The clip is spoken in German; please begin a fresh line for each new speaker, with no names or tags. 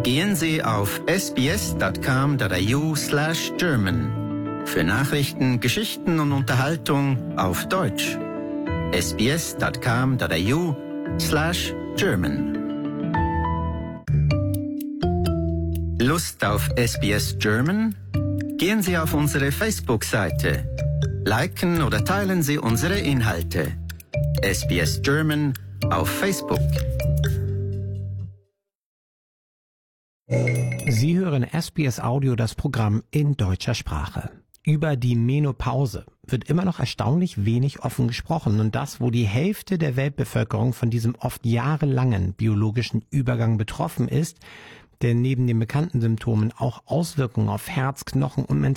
Gehen Sie auf sbs.com.au/German für Nachrichten, Geschichten und Unterhaltung auf Deutsch. sbs.com.au/German. Lust auf SBS German? Gehen Sie auf unsere Facebook-Seite. Liken oder teilen Sie unsere Inhalte. SBS German auf Facebook.
Sie hören SBS Audio, das Programm in deutscher Sprache. Über die Menopause wird immer noch erstaunlich wenig offen gesprochen, und das, wo die Hälfte der Weltbevölkerung von diesem oft jahrelangen biologischen Übergang betroffen ist, der neben den bekannten Symptomen auch Auswirkungen auf Herz, Knochen und